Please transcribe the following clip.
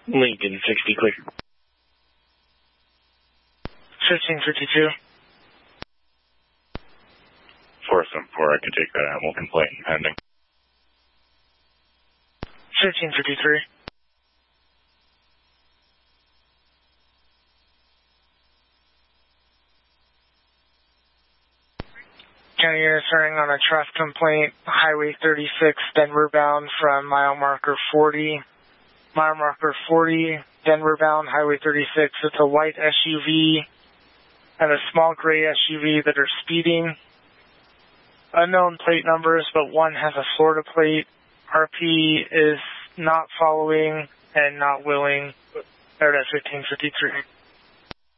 Lincoln 60 clear. 1552. 474, I can take that animal complaint pending. 1553. County unit starting on a traffic complaint, Highway 36, Denver bound from mile marker 40. Mile marker 40, Denver bound, Highway 36. It's a white SUV and a small gray SUV that are speeding. Unknown plate numbers, but one has a Florida plate. RP is not following and not willing. There it is, 1553.